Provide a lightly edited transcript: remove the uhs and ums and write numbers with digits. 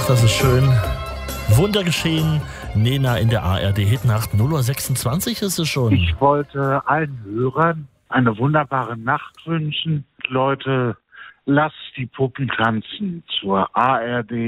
Ach, das ist schön. Wunder geschehen. Nena in der ARD-Hitnacht. 0:26 ist es schon. Ich wollte allen Hörern eine wunderbare Nacht wünschen. Leute, lasst die Puppen tanzen zur ARD